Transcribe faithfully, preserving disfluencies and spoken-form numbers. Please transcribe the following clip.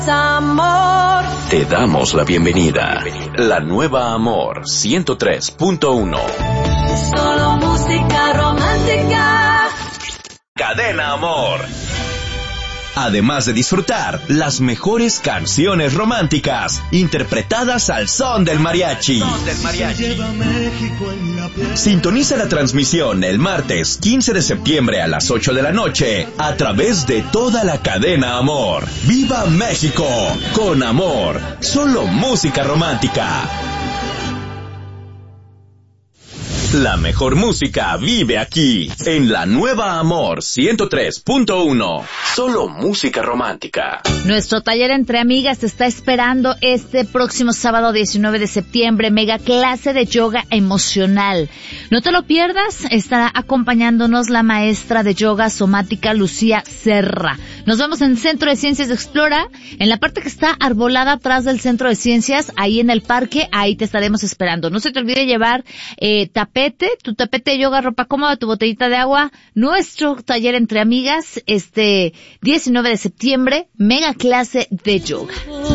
Amor. Te damos la bienvenida. La nueva Amor ciento tres punto uno. Solo música romántica. Cadena Amor. Además de disfrutar las mejores canciones románticas interpretadas al son del mariachi. Son del mariachi. Sintoniza la transmisión el martes quince de septiembre a las ocho de la noche a través de toda la cadena Amor. ¡Viva México! Con Amor. Solo música romántica. La mejor música vive aquí, en la nueva Amor ciento tres punto uno. Solo música romántica. Nuestro taller entre amigas te está esperando este próximo sábado diecinueve de septiembre. Mega clase de yoga emocional. No te lo pierdas, estará acompañándonos la maestra de yoga somática Lucía Serra. Nos vemos en Centro de Ciencias de Explora, en la parte que está arbolada atrás del Centro de Ciencias, ahí en el parque, ahí te estaremos esperando. No se te olvide llevar eh, tapete, tu tapete de yoga, ropa cómoda, tu botellita de agua. Nuestro taller entre amigas, este diecinueve de septiembre, mega clase de yoga.